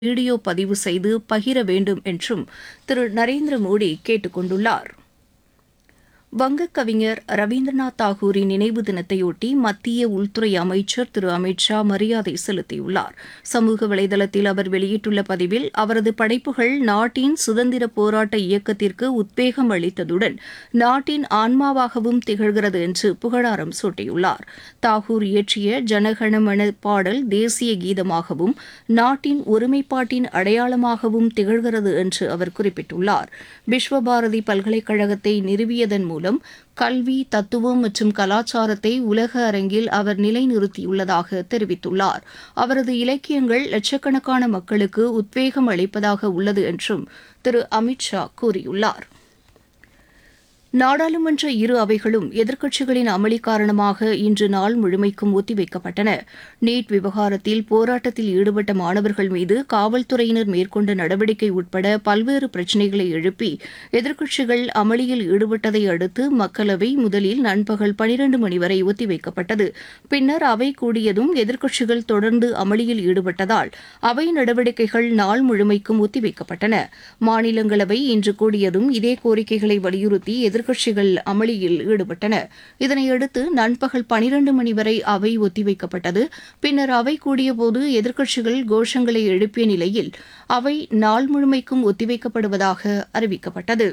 Video பதிவு செய்து பகிர வேண்டும் என்றும் திரு நரேந்திர மோடி கேட்டுக் கொண்டுள்ளார். வங்கக் கவிஞர் ரவீந்திரநாத் தாகூரின் நினைவு தினத்தையொட்டி மத்திய உள்துறை அமைச்சர் திரு அமித் ஷா மரியாதை செலுத்தியுள்ளார். சமூக வலைதளத்தில் அவர் வெளியிட்டுள்ள பதிவில் அவரது படைப்புகள் நாட்டின் சுதந்திர போராட்ட இயக்கத்திற்கு உத்வேகம் அளித்ததுடன் நாட்டின் ஆன்மாவாகவும் திகழ்கிறது என்று புகழாரம் சூட்டியுள்ளார். தாகூர் இயற்றிய ஜனகணமன பாடல் தேசிய கீதமாகவும் நாட்டின் ஒருமைப்பாட்டின் அடையாளமாகவும் திகழ்கிறது என்று அவர் குறிப்பிட்டுள்ளார். விஸ்வபாரதி பல்கலைக்கழகத்தை நிறுவியதன் மூலம் கல்வி, தத்துவம் மற்றும் கலாச்சாரத்தை உலக அரங்கில் அவர் நிலைநிறுத்தியுள்ளதாக தெரிவித்துள்ளார். அவரது இலக்கியங்கள் லட்சக்கணக்கான மக்களுக்கு உத்வேகம் அளிப்பதாக உள்ளது என்றும் திரு அமித் ஷா கூறியுள்ளார். நாடாளுமன்ற இரு அவைகளும் எதிர்க்கட்சிகளின் அமளி காரணமாக இன்று நாள் முழுமைக்கும் ஒத்திவைக்கப்பட்டன. நீட் விவகாரத்தில் போராட்டத்தில் ஈடுபட்ட மாணவர்கள் மீது காவல்துறையினர் மேற்கொண்ட நடவடிக்கை உட்பட பல்வேறு பிரச்சினைகளை எழுப்பி எதிர்க்கட்சிகள் அமளியில் ஈடுபட்டதை அடுத்து மக்களவை முதலில் நண்பகல் 12 மணி வரை ஒத்திவைக்கப்பட்டது. பின்னர் அவை கூடியதும் எதிர்க்கட்சிகள் தொடர்ந்து அமளியில் ஈடுபட்டதால் அவை நடவடிக்கைகள் நாள் முழுமைக்கும் ஒத்திவைக்கப்பட்டன. மாநிலங்களவை இன்று கூடியதும் இதே கோரிக்கைகளை வலியுறுத்தி எதிர்க்கட்சிகள் அமளியில் ஈடுபட்டன. இதனையடுத்து நண்பகல் 12 மணி வரை அவை ஒத்திவைக்கப்பட்டது. பின்னர் அவை கூடியபோது எதிர்க்கட்சிகள் கோஷங்களை எழுப்பிய நிலையில் அவை நாள் முழுமைக்கும் ஒத்திவைக்கப்படுவதாக அறிவிக்கப்பட்டது.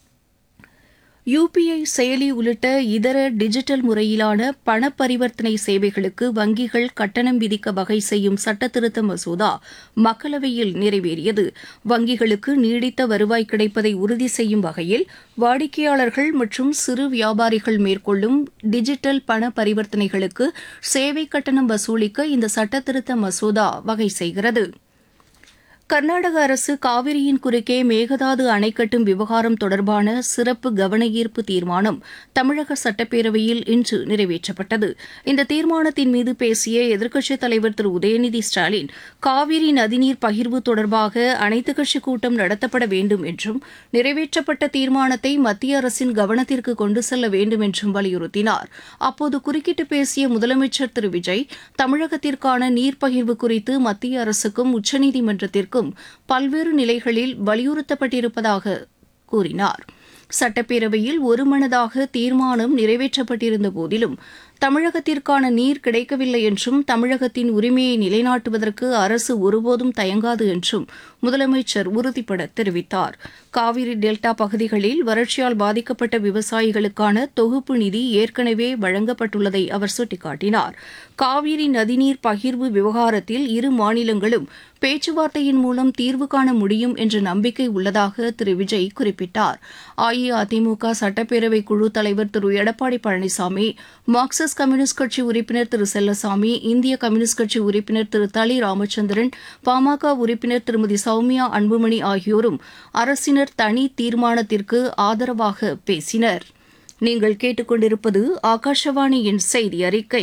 UPI செயலி உள்ளிட்ட இதர டிஜிட்டல் முறையிலான பண பரிவர்த்தனை சேவைகளுக்கு வங்கிகள் கட்டணம் விதிக்க வகை செய்யும் சட்டத்திருத்த மசோதா மக்களவையில் நிறைவேறியது. வங்கிகளுக்கு நீடித்த வருவாய் கிடைப்பதை உறுதி செய்யும் வகையில் வாடிக்கையாளர்கள் மற்றும் சிறு வியாபாரிகள் மேற்கொள்ளும் டிஜிட்டல் பண பரிவர்த்தனைகளுக்கு சேவை கட்டணம் வசூலிக்க இந்த சட்டத்திருத்த மசோதா வகை செய்கிறது. கர்நாடக அரசு காவிரியின் குறுக்கே மேகதாது அணை கட்டும் விவகாரம் தொடர்பான சிறப்பு கவன ஈர்ப்பு தீர்மானம் தமிழக சட்டப்பேரவையில் இன்று நிறைவேற்றப்பட்டது. இந்த தீர்மானத்தின் மீது பேசிய எதிர்க்கட்சித் தலைவர் திரு உதயநிதி ஸ்டாலின், காவிரி நதிநீர் பகிர்வு தொடர்பாக அனைத்துக் கட்சிக் கூட்டம் நடத்தப்பட வேண்டும் என்றும் நிறைவேற்றப்பட்ட தீர்மானத்தை மத்திய அரசின் கவனத்திற்கு கொண்டு செல்ல வேண்டும் என்றும் வலியுறுத்தினார். அப்போது குறுக்கிட்டு பேசிய முதலமைச்சர் திரு விஜய், தமிழகத்திற்கான நீர் பகிர்வு குறித்து மத்திய அரசுக்கும் உச்சநீதிமன்றத்திற்கும் பல்வேறு நிலைகளில் வலியுறுத்தப்பட்டிருப்பதாக கூறினார். சட்டப்பேரவையில் ஒருமனதாக தீர்மானம் நிறைவேற்றப்பட்டிருந்த போதிலும் தமிழகத்திற்கான நீர் கிடைக்கவில்லை என்றும் தமிழகத்தின் உரிமையை நிலைநாட்டுவதற்கு அரசு ஒருபோதும் தயங்காது என்றும் முதலமைச்சர் உறுதிபட தெரிவித்தார். காவிரி டெல்டா பகுதிகளில் வறட்சியால் பாதிக்கப்பட்ட விவசாயிகளுக்கான தொகுப்பு நிதி ஏற்கனவே வழங்கப்பட்டுள்ளதை அவர் சுட்டிக்காட்டினார். காவிரி நதிநீர் பகிர்வு விவகாரத்தில் இரு மாநிலங்களும் பேச்சுவார்த்தையின் மூலம் தீர்வு காண முடியும் என்ற நம்பிக்கை உள்ளதாக திரு விஜய் குறிப்பிட்டார். அஇஅதிமுக சட்டப்பேரவை குழு தலைவர் திரு எடப்பாடி பழனிசாமி, மார்க்சிஸ்ட் கம்யூனிஸ்ட் கட்சி உறுப்பினர் திரு செல்லசாமி, இந்திய கம்யூனிஸ்ட் கட்சி உறுப்பினர் திரு தளி ராமச்சந்திரன், பாமக உறுப்பினர் திருமதி சௌமியா அன்புமணி ஆகியோரும் அரசினர் தனி தீர்மானத்திற்கு ஆதரவாக பேசினர். நீங்கள் கேட்டுக்கொண்டிருப்பது ஆகாஷவாணியின் செய்தி அறிக்கை.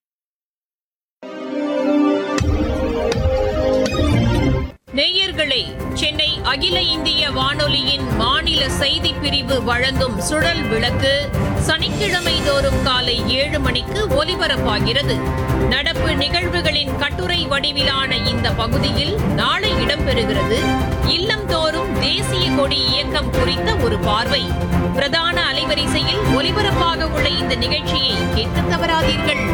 நேயர்களே, சென்னை அகில இந்திய வானொலியின் மாநில செய்திப் பிரிவு வழங்கும் சுழல் விளக்கு சனிக்கிழமை தோறும் காலை 7 மணிக்கு ஒலிபரப்பாகிறது. நடப்பு நிகழ்வுகளின் கட்டுரை வடிவிலான இந்த பகுதியில் நாளை இடம்பெறுகிறது இல்லம்தோறும் தேசிய கொடி இயக்கம் குறித்த ஒரு பார்வை. பிரதான அலைவரிசையில் ஒலிபரப்பாக உள்ள இந்த நிகழ்ச்சியை கேட்க தவறாதீர்கள்.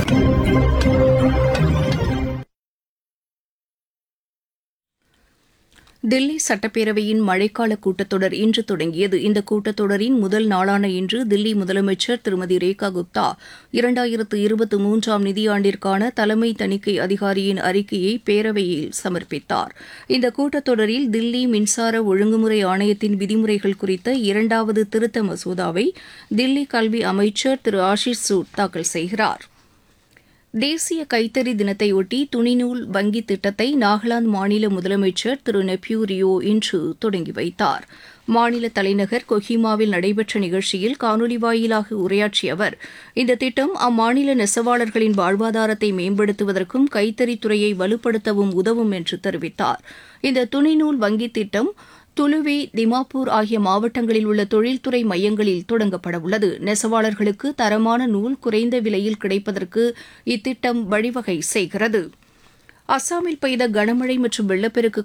தில்லி சட்டப்பேரவையின் மழைக்கால கூட்டத்தொடர் இன்று தொடங்கியது. இந்த கூட்டத்தொடரின் முதல் நாளான இன்று தில்லி முதலமைச்சர் திருமதி ரேகா குப்தா 2023ஆம் நிதியாண்டிற்கான தலைமை தணிக்கை அதிகாரியின் அறிக்கையை பேரவையில் சமர்ப்பித்தார். இந்த கூட்டத்தொடரில் தில்லி மின்சார ஒழுங்குமுறை ஆணையத்தின் விதிமுறைகள் குறித்த 2வது திருத்த மசோதாவை தில்லி கல்வி அமைச்சர் திரு ஆஷிஷ் சூட் தாக்கல் செய்கிறார். தேசிய கைத்தறி தினத்தையொட்டி துணிநூல் வங்கி திட்டத்தை நாகாலாந்து மாநில முதலமைச்சர் திரு நெப்யூ ரியோ இன்று தொடங்கி வைத்தார். மாநில தலைநகர் கொஹிமாவில் நடைபெற்ற நிகழ்ச்சியில் காணொலி வாயிலாக உரையாற்றிய அவர், இந்த திட்டம் அம்மாநில நெசவாளர்களின் வாழ்வாதாரத்தை மேம்படுத்துவதற்கும் கைத்தறித்துறையை வலுப்படுத்தவும் உதவும் என்று தெரிவித்தார். இந்த துணிநூல் வங்கி திட்டம் துலுவி, திமாப்பூர் ஆகிய மாவட்டங்களில் உள்ள தொழில்துறை மையங்களில் தொடங்கப்பட உள்ளது. நெசவாளர்களுக்கு தரமான நூல் குறைந்த விலையில் கிடைப்பதற்கு இத்திட்டம் வழிவகை செய்கிறது. அஸ்ஸாமில் பெய்த கனமழை மற்றும் வெள்ளப்பெருக்கு